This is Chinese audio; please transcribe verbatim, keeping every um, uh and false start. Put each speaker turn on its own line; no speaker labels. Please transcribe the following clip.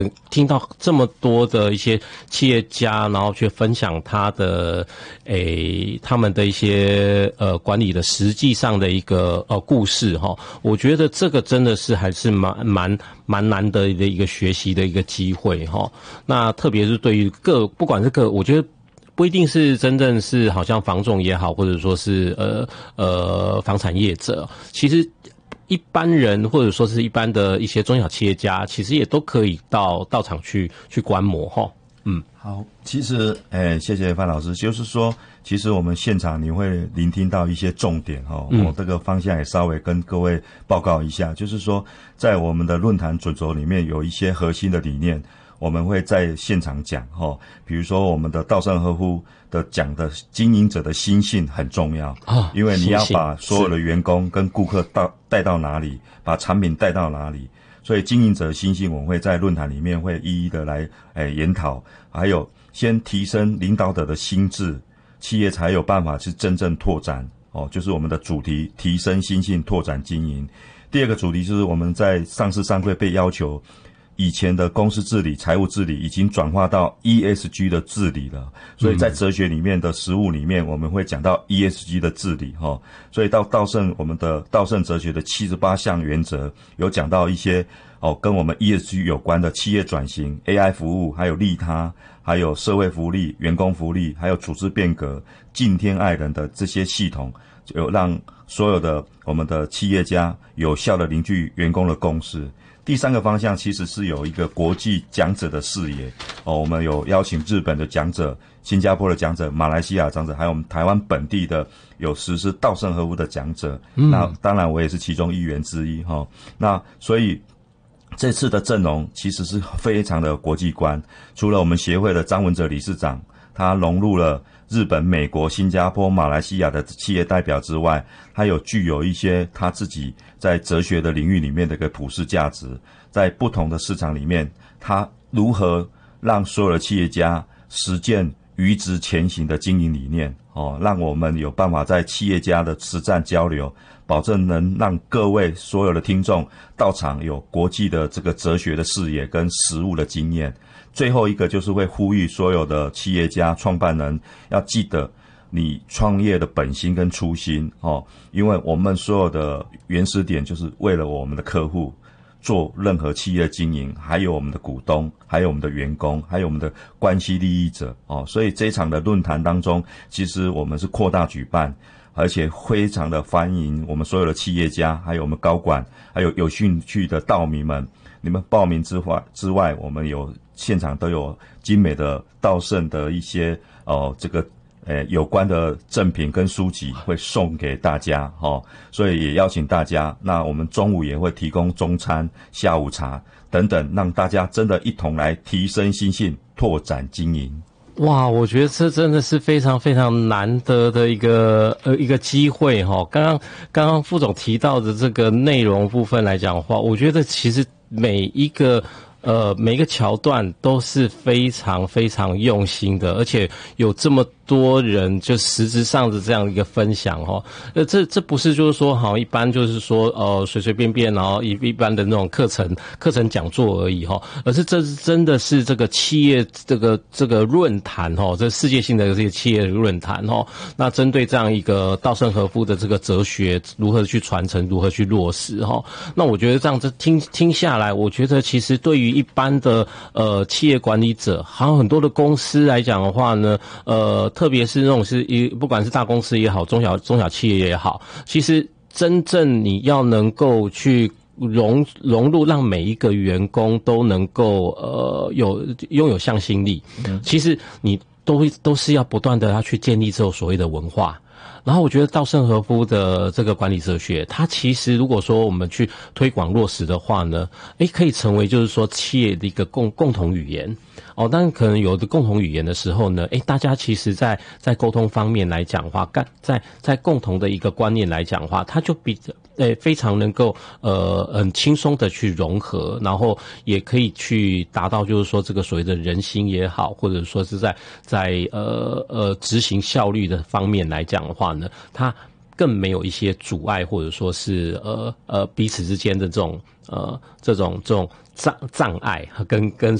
听到这么多的一些企业家，然后去分享他的诶他们的一些呃管理的实际上的一个呃故事哈，我觉得这个真的是还是蛮蛮蛮难得的一个学习的一个机会哈。那特别是对于各不管是各，我觉得不一定是真正是好像房仲也好，或者说是呃呃房产业者，其实。一般人或者说是一般的一些中小企业家，其实也都可以到到场去去观摩哈。嗯，
好，其实诶，谢谢范老师，就是说，其实我们现场你会聆听到一些重点哈，嗯、我这个方向也稍微跟各位报告一下，就是说，在我们的论坛准则里面有一些核心的理念。我们会在现场讲齁，比如说我们的稻盛和夫的讲的经营者的心性很重要啊，因为你要把所有的员工跟顾客到带到哪里，把产品带到哪里，所以经营者的心性我们会在论坛里面会一一的来诶研讨，还有先提升领导者的心智，企业才有办法去真正拓展哦，就是我们的主题提升心性拓展经营。第二个主题就是我们在上市上柜被要求以前的公司治理、财务治理已经转化到 E S G 的治理了，所以在哲学里面的实务里面，我们会讲到 E S G 的治理哈。所以到稻盛我们的稻盛哲学的七十八项原则，有讲到一些哦跟我们 E S G 有关的企业转型、A I 服务，还有利他，还有社会福利、员工福利，还有组织变革、敬天爱人的这些系统，有让所有的我们的企业家有效的凝聚员工的共识。第三个方向其实是有一个国际讲者的视野哦，我们有邀请日本的讲者、新加坡的讲者、马来西亚的讲者，还有我们台湾本地的有实施稻盛和夫的讲者。嗯，那当然我也是其中一员之一哈、哦。那所以这次的阵容其实是非常的国际观，除了我们协会的张文哲理事长，他融入了日本、美国、新加坡、马来西亚的企业代表之外，他有具有一些他自己在哲学的领域里面的一个普世价值，在不同的市场里面，他如何让所有的企业家实践愚直前行的经营理念哦，让我们有办法在企业家的实战交流，保证能让各位所有的听众到场有国际的这个哲学的视野跟实务的经验。最后一个就是会呼吁所有的企业家创办人要记得你创业的本心跟初心哦，因为我们所有的原始点就是为了我们的客户做任何企业经营，还有我们的股东，还有我们的员工，还有我们的关系利益者哦，所以这一场的论坛当中，其实我们是扩大举办，而且非常的欢迎我们所有的企业家，还有我们高管，还有有兴趣的道迷们，你们报名之外之外，我们有现场都有精美的稻盛的一些哦这个呃有关的赠品跟书籍会送给大家哦，所以也邀请大家。那我们中午也会提供中餐、下午茶等等，让大家真的一同来提升心性，拓展经营。
哇，我觉得这真的是非常非常难得的一个呃一个机会哈。刚刚刚刚副总提到的这个内容部分来讲的话，我觉得其实每一个。呃，每一个桥段都是非常非常用心的，而且有这么多人就实质上的这样一个分享哈。呃，这这不是就是说好一般就是说呃随随便便然后一一般的那种课程课程讲座而已哈，而是这是真的是这个企业这个这个论坛哈，这世界性的这个企业论坛哈。那针对这样一个稻盛和夫的这个哲学如何去传承，如何去落实哈。那我觉得这样子听听下来，我觉得其实对于一般的呃企业管理者，还有很多的公司来讲的话呢，呃，特别是那种是一不管是大公司也好，中小中小企业也好，其实真正你要能够去融融入，让每一个员工都能够呃有拥有向心力，嗯、其实你都都是要不断的要去建立这种所谓的文化。然后我觉得稻盛和夫的这个管理哲学，它其实如果说我们去推广落实的话呢，诶，可以成为就是说企业的一个共共同语言。哦，但可能有的共同语言的时候呢，诶，大家其实在在沟通方面来讲的话，干在在共同的一个观念来讲的话，它就比诶非常能够呃很轻松的去融合，然后也可以去达到就是说这个所谓的人心也好，或者说是在在呃呃执行效率的方面来讲的话呢，它更没有一些阻碍，或者说是呃呃彼此之间的这种呃这种这种障障碍跟跟